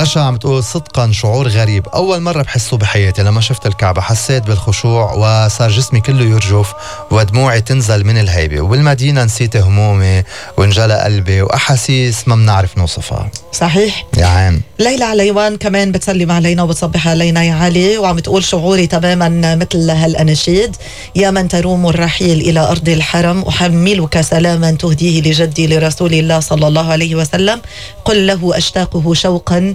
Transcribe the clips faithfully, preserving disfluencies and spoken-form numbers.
رشا عم تقول صدقا شعور غريب، أول مرة بحسه بحياتي لما شفت الكعبة، حسيت بالخشوع وصار جسمي كله يرجف ودموعي تنزل من الهيبة، وبالمدينة نسيت همومي وانجلى قلبي وأحاسيس ما بنعرف نوصفها. صحيح يا عين. ليلى عليوان كمان بتسلم علينا وبتصبح علينا يا علي، وعم تقول شعوري تماما مثل هالأناشيد: يا من تروم الرحيل إلى أرض الحرم، أحملك سلاما تهديه لجدي لرسول الله صلى الله عليه وسلم، قل له أشتاقه شوقا.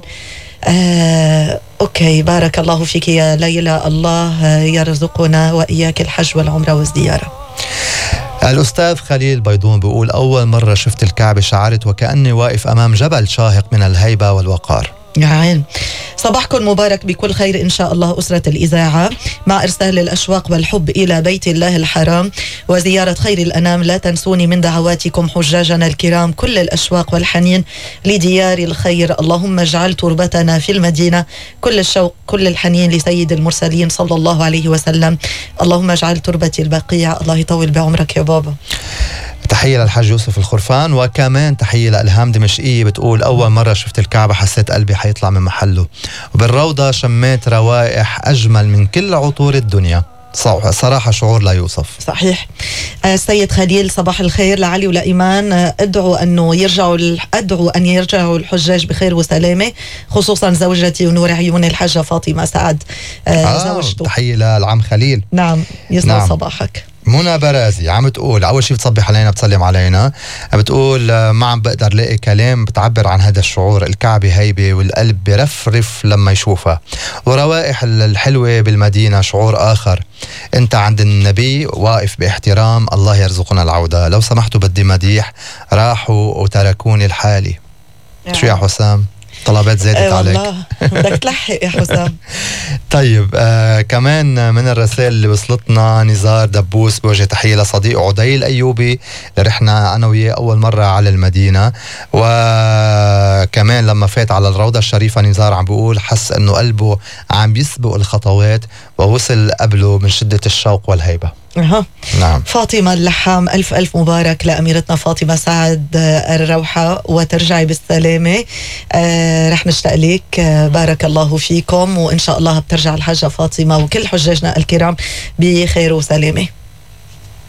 آه، أوكي، بارك الله فيك يا ليلى، الله يرزقنا وإياك الحج والعمرة والزيارة. الأستاذ خليل بيضون بيقول أول مرة شفت الكعبة شعرت وكأني واقف أمام جبل شاهق من الهيبة والوقار. يا عين. صباحكم مبارك بكل خير إن شاء الله أسرة الإذاعة، مع إرسال الأشواق والحب إلى بيت الله الحرام وزيارة خير الأنام. لا تنسوني من دعواتكم حجاجنا الكرام، كل الأشواق والحنين لديار الخير. اللهم اجعل تربتنا في المدينة كل الشوق كل الحنين لسيد المرسلين صلى الله عليه وسلم. اللهم اجعل تربتي البقيع. الله يطول بعمرك يا بابا. تحية للحاج يوسف الخرفان، وكمان تحية لإلهام دمشقية بتقول أول مرة شفت الكعبة حسيت قلبي حيطلع من محله، وبالروضة شميت روائح أجمل من كل عطور الدنيا. صراحة شعور لا يوصف. صحيح. السيد خليل صباح الخير لعلي ولإيمان، أدعو أنه يرجعوا أدعو أن يرجعوا الحجاج بخير وسلامة، خصوصا زوجتي ونور عيون الحاجة فاطمة سعد آه زوجته. تحية للعم خليل. نعم يسعد نعم. صباحك. منى برازي عم تقول أول شيء بتصبح علينا بتسلم علينا، بتقول ما عم بقدر لاقي كلام بتعبر عن هذا الشعور، الكعبة هيبة والقلب برفرف لما يشوفها، وروائح الحلوة بالمدينة شعور آخر. أنت عند النبي واقف باحترام، الله يرزقنا العودة. لو سمحتوا بدي مديح، راحوا وتركوني لحالي. شو يا حسام؟ طلبات زادت أه عليك. والله بدك تلحق يا حسام. طيب آه كمان من الرسائل اللي وصلتنا نزار دبوس بوجه تحية لصديق عدي الأيوبي اللي رحنا أنا وياه أول مرة على المدينة، وكمان لما فات على الروضة الشريفة نزار عم بيقول حس أنه قلبه عم بيسبق الخطوات ووصل قبله من شدة الشوق والهيبة. أها. نعم. فاطمة اللحام، ألف ألف مبارك لأميرتنا فاطمة سعد الروحة، وترجعي بالسلامة. آه رح نشتاق لك. آه بارك الله فيكم، وإن شاء الله بترجع الحاجة فاطمة وكل حجاجنا الكرام بخير وسلامة.